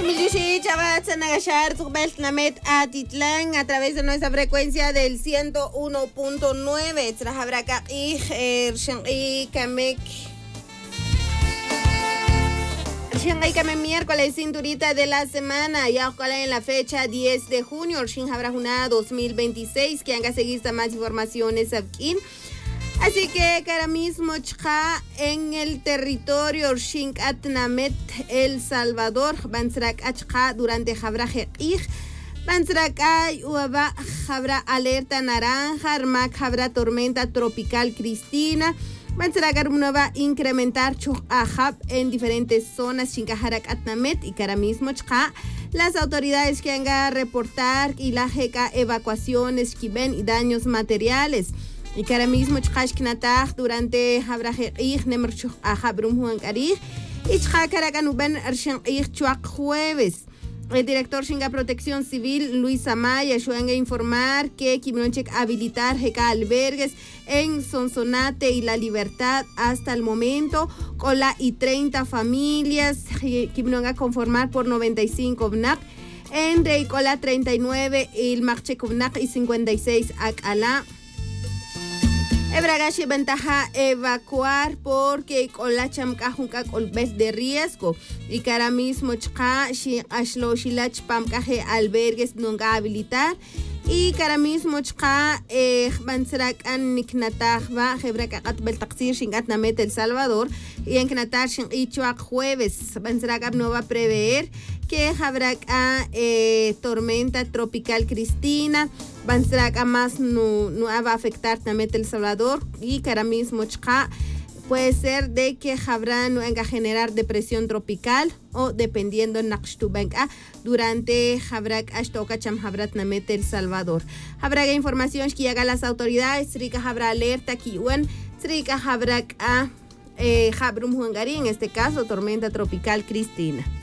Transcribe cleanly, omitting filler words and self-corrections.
Milushi, Chabat, Sanagashar, Zubelt, Namet, Atitlán, a través de nuestra frecuencia del 101.9. Trajabraca y Kamek. Shanghai miércoles, cinturita de la semana, ya en la fecha 10 de junio, Shinhabra 2026, que haga seguir más informaciones aquí. Así que ahora mismo en el territorio Shingatnamet, El Salvador, Bansrak Achka durante Jabraje Bansrak Uaba Jabra alerta naranja, Armac Jabra tormenta tropical Cristina. Bansrak va a incrementar Chujahab en diferentes zonas Shinkajarak Atnamet y ahora mismo las autoridades que van a reportar y la jeca evacuaciones que ven y daños materiales. Y que ahora mismo Chkashkinataj durante Habraje Nemerchuj a Habrum Juan Karij y Chkakaracanuben Arshan Chuak jueves. El director Shinga Protección Civil, Luis Amaya, a informar que Kimronchek habilitar jeca albergues en Sonsonate y La Libertad hasta el momento, con la y 30 familias que van a conformar por 95 BNAC. En Reicola 39, el Marchekubnak y 56 Akala. Ebragashi ventaja evacuar porque con la chamca junca colbes de riesgo y que ahora mismo chka shi ashlo shilach pamcaje albergues nunca habilitar y que ahora mismo chka bansrak an niknatahva hebrakakat beltaxir shingat namet El Salvador y en knatar shin ichuak jueves bansrak no va a prever que habrá tormenta tropical Cristina, Bansrak más no va a afectar también El Salvador y que ahora mismo puede ser de que habrá no venga a generar depresión tropical o dependiendo en Nakshtubenka durante Habrak Ashtoka Cham Habrat Namet El Salvador. Habrá información que haga las autoridades, Trika habrá alerta que Trika Habrak Habrum Hungary, en este caso tormenta tropical Cristina.